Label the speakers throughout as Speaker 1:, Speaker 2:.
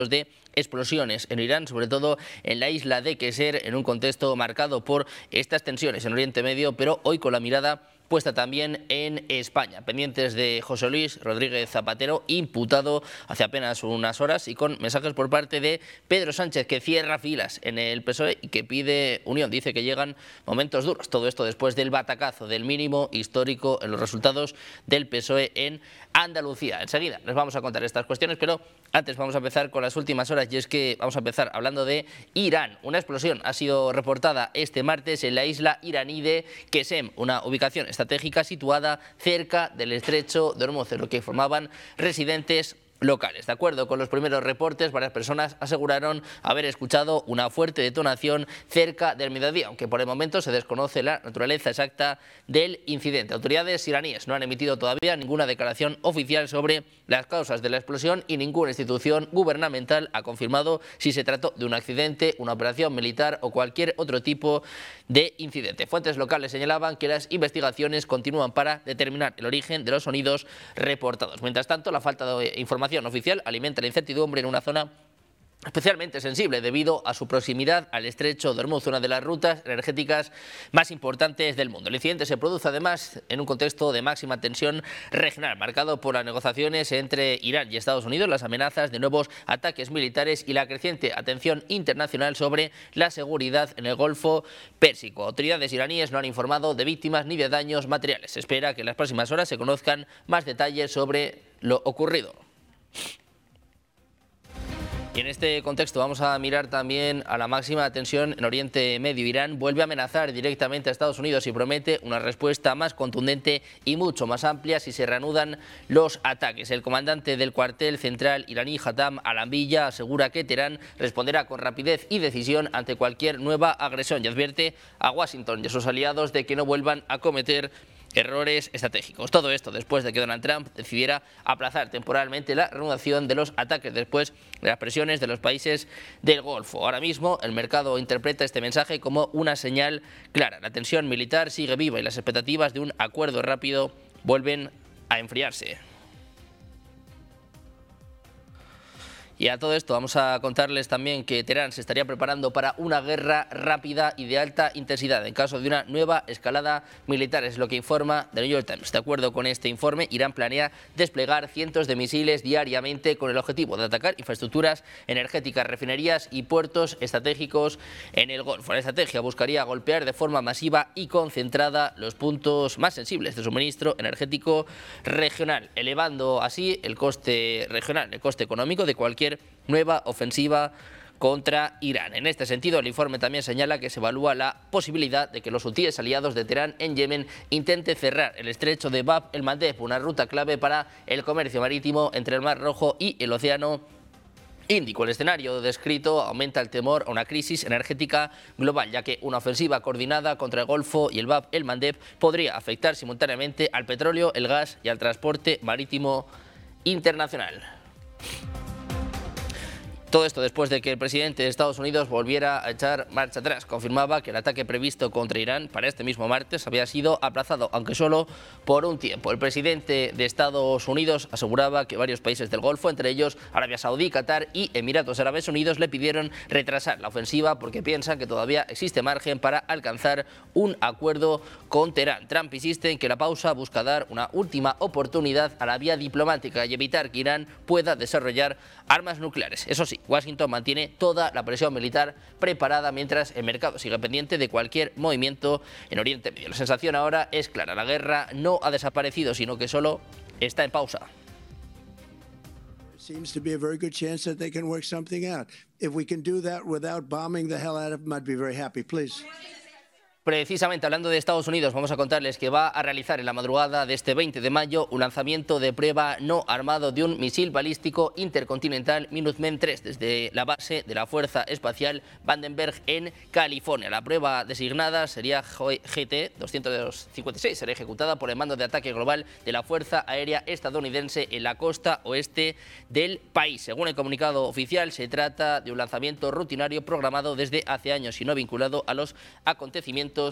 Speaker 1: de explosiones en Irán, sobre todo en la isla de Queser, en un contexto marcado por estas tensiones en Oriente Medio, pero hoy con la mirada puesta también en España, pendientes de José Luis Rodríguez Zapatero, imputado hace apenas unas horas, y con mensajes por parte de Pedro Sánchez, que cierra filas en el PSOE y que pide unión. Dice que llegan momentos duros. Todo esto después del batacazo del mínimo histórico en los resultados del PSOE en Andalucía. Enseguida les vamos a contar estas cuestiones, pero antes vamos a empezar con las últimas horas, y es que vamos a empezar hablando de Irán. Una explosión ha sido reportada este martes en la isla iraní de Qesem, una ubicación estratégica situada cerca del estrecho de Hormuz, en lo que informaban residentes locales. De acuerdo con los primeros reportes, varias personas aseguraron haber escuchado una fuerte detonación cerca del mediodía, aunque por el momento se desconoce la naturaleza exacta del incidente. Autoridades iraníes no han emitido todavía ninguna declaración oficial sobre las causas de la explosión, y ninguna institución gubernamental ha confirmado si se trató de un accidente, una operación militar o cualquier otro tipo de incidente. Fuentes locales señalaban que las investigaciones continúan para determinar el origen de los sonidos reportados. Mientras tanto, la falta de información oficial alimenta la incertidumbre en una zona especialmente sensible debido a su proximidad al estrecho de Hormuz, una de las rutas energéticas más importantes del mundo. El incidente se produce además en un contexto de máxima tensión regional, marcado por las negociaciones entre Irán y Estados Unidos, las amenazas de nuevos ataques militares y la creciente atención internacional sobre la seguridad en el Golfo Pérsico. Autoridades iraníes no han informado de víctimas ni de daños materiales. Se espera que en las próximas horas se conozcan más detalles sobre lo ocurrido. Y en este contexto vamos a mirar también a la máxima tensión en Oriente Medio. Irán vuelve a amenazar directamente a Estados Unidos y promete una respuesta más contundente y mucho más amplia si se reanudan los ataques. El comandante del cuartel central iraní, Hatham Al-Ambiyya, asegura que Teherán responderá con rapidez y decisión ante cualquier nueva agresión, y advierte a Washington y a sus aliados de que no vuelvan a cometer errores estratégicos. Todo esto después de que Donald Trump decidiera aplazar temporalmente la reanudación de los ataques después de las presiones de los países del Golfo. Ahora mismo el mercado interpreta este mensaje como una señal clara. La tensión militar sigue viva y las expectativas de un acuerdo rápido vuelven a enfriarse. Y a todo esto vamos a contarles también que Teherán se estaría preparando para una guerra rápida y de alta intensidad en caso de una nueva escalada militar, es lo que informa The New York Times. De acuerdo con este informe, Irán planea desplegar cientos de misiles diariamente con el objetivo de atacar infraestructuras energéticas, refinerías y puertos estratégicos en el Golfo. La estrategia buscaría golpear de forma masiva y concentrada los puntos más sensibles de suministro energético regional, elevando así el coste regional, el coste económico de cualquier nueva ofensiva contra Irán. En este sentido, el informe también señala que se evalúa la posibilidad de que los hutíes aliados de Teherán en Yemen intenten cerrar el estrecho de Bab el-Mandeb, una ruta clave para el comercio marítimo entre el Mar Rojo y el Océano Índico. El escenario descrito aumenta el temor a una crisis energética global, ya que una ofensiva coordinada contra el Golfo y el Bab el-Mandeb podría afectar simultáneamente al petróleo, el gas y al transporte marítimo internacional. Todo esto después de que el presidente de Estados Unidos volviera a echar marcha atrás. Confirmaba que el ataque previsto contra Irán para este mismo martes había sido aplazado, aunque solo por un tiempo. El presidente de Estados Unidos aseguraba que varios países del Golfo, entre ellos Arabia Saudí, Qatar y Emiratos Árabes Unidos, le pidieron retrasar la ofensiva porque piensan que todavía existe margen para alcanzar un acuerdo con Teherán. Trump insiste en que la pausa busca dar una última oportunidad a la vía diplomática y evitar que Irán pueda desarrollar armas nucleares. Eso sí, Washington mantiene toda la presión militar preparada mientras el mercado sigue pendiente de cualquier movimiento en Oriente Medio. La sensación ahora es clara: la guerra no ha desaparecido, sino que solo está en pausa.
Speaker 2: Seems to be a very good chance that they can work something out. If we can do that without bombing the hell out of them, I'd be very happy. Please.
Speaker 1: Precisamente hablando de Estados Unidos, vamos a contarles que va a realizar en la madrugada de este 20 de mayo un lanzamiento de prueba no armado de un misil balístico intercontinental Minuteman III desde la base de la Fuerza Espacial Vandenberg en California. La prueba designada sería GT-256, será ejecutada por el Mando de Ataque Global de la Fuerza Aérea Estadounidense en la costa oeste del país. Según el comunicado oficial, se trata de un lanzamiento rutinario programado desde hace años y no vinculado a los acontecimientos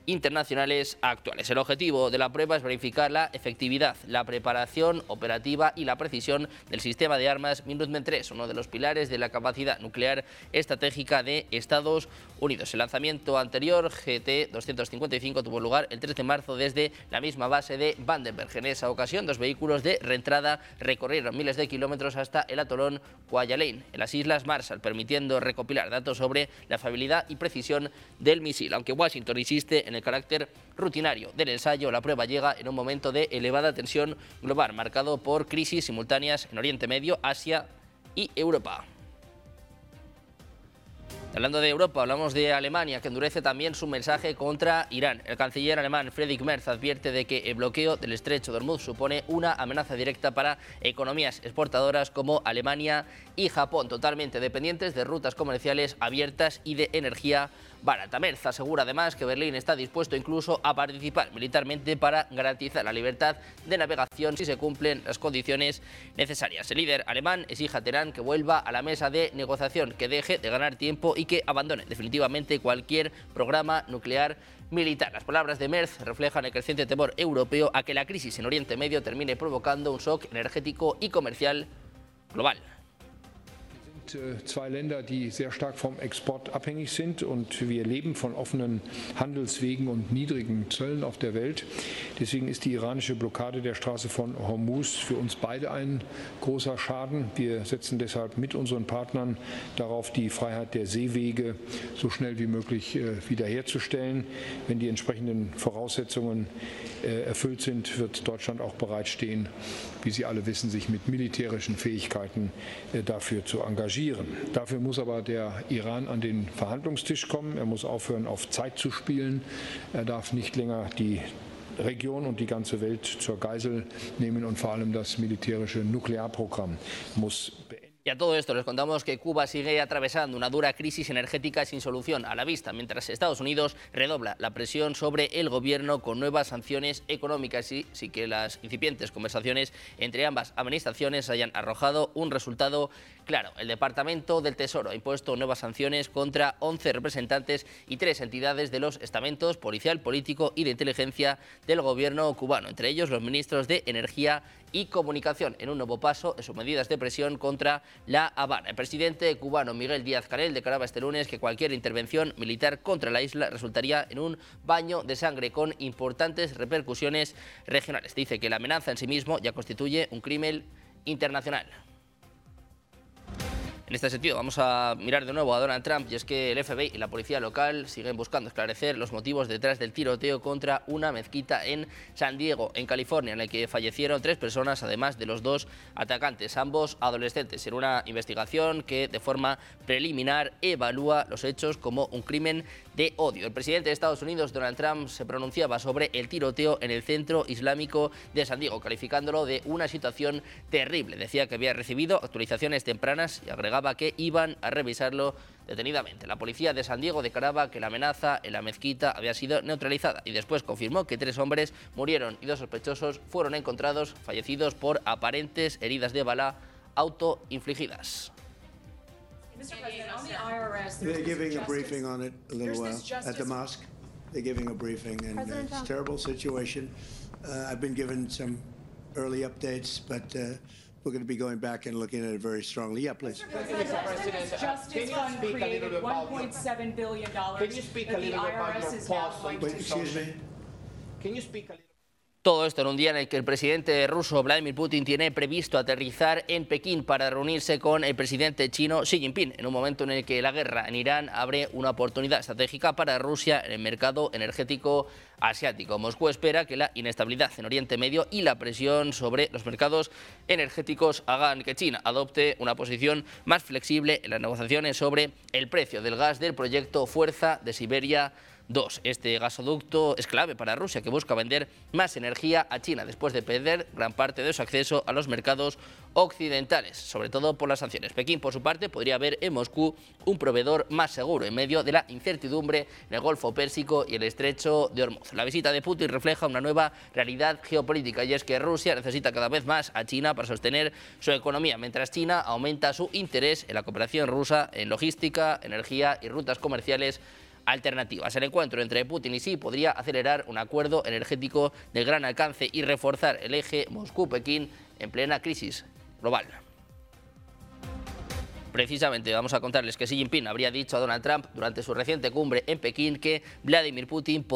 Speaker 1: internacionales actuales. El objetivo de la prueba es verificar la efectividad, la preparación operativa y la precisión del sistema de armas Minuteman III, uno de los pilares de la capacidad nuclear estratégica de Estados Unidos. El lanzamiento anterior, GT-255, tuvo lugar el 3 de marzo desde la misma base de Vandenberg. En esa ocasión, 2 vehículos de reentrada recorrieron miles de kilómetros hasta el atolón Kwajalein, en las Islas Marshall, permitiendo recopilar datos sobre la fiabilidad y precisión del misil. Aunque Washington insiste en el carácter rutinario del ensayo, la prueba llega en un momento de elevada tensión global, marcado por crisis simultáneas en Oriente Medio, Asia y Europa. Hablando de Europa, hablamos de Alemania, que endurece también su mensaje contra Irán. El canciller alemán Friedrich Merz advierte de que el bloqueo del estrecho de Hormuz supone una amenaza directa para economías exportadoras como Alemania y Japón, totalmente dependientes de rutas comerciales abiertas y de energía barata. Merz asegura además que Berlín está dispuesto incluso a participar militarmente para garantizar la libertad de navegación si se cumplen las condiciones necesarias. El líder alemán exige a Teherán que vuelva a la mesa de negociación, que deje de ganar tiempo y que abandone definitivamente cualquier programa nuclear militar. Las palabras de Merz reflejan el creciente temor europeo a que la crisis en Oriente Medio termine provocando un shock energético y comercial global.
Speaker 3: Zwei Länder, die sehr stark vom Export abhängig sind, und wir leben von offenen Handelswegen und niedrigen Zöllen auf der Welt. Deswegen ist die iranische Blockade der Straße von Hormuz für uns beide ein großer Schaden. Wir setzen deshalb mit unseren Partnern darauf, die Freiheit der Seewege so schnell wie möglich wiederherzustellen. Wenn die entsprechenden Voraussetzungen erfüllt sind, wird Deutschland auch bereitstehen, wie Sie alle wissen, sich mit militärischen Fähigkeiten dafür zu engagieren. Dafür muss aber der Iran an den Verhandlungstisch kommen. Er muss aufhören, auf Zeit zu spielen. Er darf nicht länger die Region und die ganze Welt zur Geisel nehmen, und vor allem das militärische Nuklearprogramm muss beenden.
Speaker 1: Y a todo esto les contamos que Cuba sigue atravesando una dura crisis energética sin solución a la vista, mientras Estados Unidos redobla la presión sobre el gobierno con nuevas sanciones económicas, y sí que las incipientes conversaciones entre ambas administraciones hayan arrojado un resultado claro. El Departamento del Tesoro ha impuesto nuevas sanciones contra 11 representantes y 3 entidades de los estamentos policial, político y de inteligencia del gobierno cubano, entre ellos los ministros de Energía y Comunicación, en un nuevo paso en sus medidas de presión contra La Habana. El presidente cubano Miguel Díaz-Canel declaraba este lunes que cualquier intervención militar contra la isla resultaría en un baño de sangre con importantes repercusiones regionales. Dice que la amenaza en sí mismo ya constituye un crimen internacional. En este sentido, vamos a mirar de nuevo a Donald Trump, y es que el FBI y la policía local siguen buscando esclarecer los motivos detrás del tiroteo contra una mezquita en San Diego, en California, en el que fallecieron 3 personas, además de los 2 atacantes, ambos adolescentes, en una investigación que de forma preliminar evalúa los hechos como un crimen de odio. El presidente de Estados Unidos, Donald Trump, se pronunciaba sobre el tiroteo en el centro islámico de San Diego, calificándolo de una situación terrible. Decía que había recibido actualizaciones tempranas y agregaba que iban a revisarlo detenidamente. La policía de San Diego declaraba que la amenaza en la mezquita había sido neutralizada y después confirmó que 3 hombres murieron y 2 sospechosos fueron encontrados fallecidos por aparentes heridas de bala autoinfligidas.
Speaker 2: They're giving a briefing on it a little while at the mosque. They're giving a briefing, and it's a terrible situation. I've been given some early updates, but we're going to be going back and looking at it very strongly. Yeah, please.
Speaker 4: Justice Fund created $1.7 billion.
Speaker 5: Can you speak a little about your pause?
Speaker 2: Wait, excuse me.
Speaker 5: Can you speak a little?
Speaker 1: Todo esto en un día en el que el presidente ruso Vladimir Putin tiene previsto aterrizar en Pekín para reunirse con el presidente chino Xi Jinping, en un momento en el que la guerra en Irán abre una oportunidad estratégica para Rusia en el mercado energético asiático. Moscú espera que la inestabilidad en Oriente Medio y la presión sobre los mercados energéticos hagan que China adopte una posición más flexible en las negociaciones sobre el precio del gas del proyecto Fuerza de Siberia 2. Este gasoducto es clave para Rusia, que busca vender más energía a China después de perder gran parte de su acceso a los mercados occidentales, sobre todo por las sanciones. Pekín, por su parte, podría ver en Moscú un proveedor más seguro en medio de la incertidumbre en el Golfo Pérsico y el Estrecho de Hormuz. La visita de Putin refleja una nueva realidad geopolítica, y es que Rusia necesita cada vez más a China para sostener su economía, mientras China aumenta su interés en la cooperación rusa en logística, energía y rutas comerciales alternativas. El encuentro entre Putin y Xi podría acelerar un acuerdo energético de gran alcance y reforzar el eje Moscú-Pekín en plena crisis global. Precisamente vamos a contarles que Xi Jinping habría dicho a Donald Trump durante su reciente cumbre en Pekín que Vladimir Putin